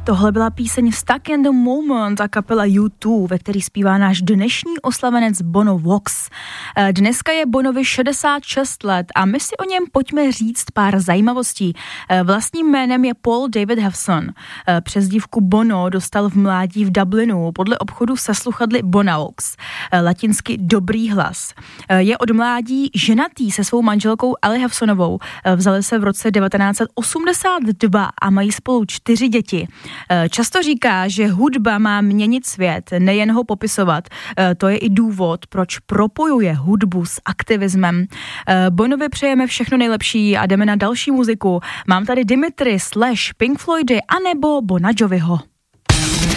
Tohle byla píseň Stuck in the Moment a kapela U2, ve který zpívá náš dnešní oslavenec Bono Vox. Dneska je Bonovi 66 let a my si o něm pojďme říct pár zajímavostí. Vlastním jménem je Paul David Hewson. Přezdívku Bono dostal v mládí v Dublinu podle obchodu se sluchadly Bonaux, latinsky dobrý hlas. Je od mládí ženatý se svou manželkou Ali Hewsonovou. Vzali se v roce 1982 a mají spolu 4 děti. Často říká, že hudba má měnit svět, nejen ho popisovat. To je i důvod, proč propojuje hudbu s aktivismem. Bonovi přejeme všechno nejlepší a jdeme na další muziku. Mám tady Dimitri / Pink Floydy anebo Bona Joviho.